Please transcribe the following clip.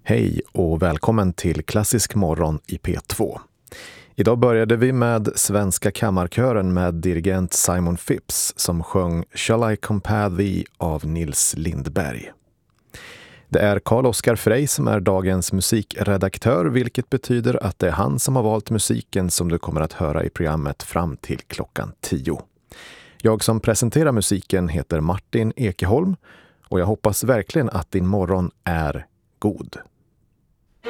Hej och välkommen till Klassisk morgon i P2. Idag började vi med Svenska kammarkören med dirigent Simon Phipps som sjöng Shall I Compare Thee av Nils Lindberg. Det är Carl-Oskar Frey som är dagens musikredaktör, vilket betyder att det är han som har valt musiken som du kommer att höra i programmet fram till klockan 10. Jag som presenterar musiken heter Martin Ekeholm och jag hoppas verkligen att din morgon är god.